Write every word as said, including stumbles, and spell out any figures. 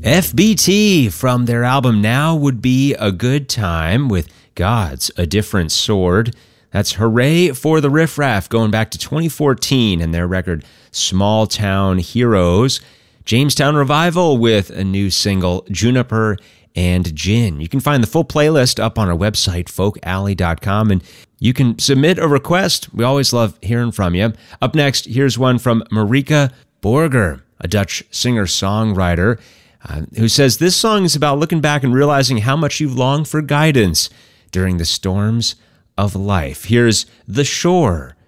F B T from their album Now Would Be a Good Time with God's A Different Sword. That's Hooray for the Riff Raff going back to twenty fourteen and their record Small Town Heroes. Jamestown Revival with a new single, Juniper and Gin. You can find the full playlist up on our website, folk alley dot com, and you can submit a request. We always love hearing from you. Up next, here's one from Marika Borger, a Dutch singer-songwriter, uh, who says this song is about looking back and realizing how much you've longed for guidance during the storms of life. Here's The Shore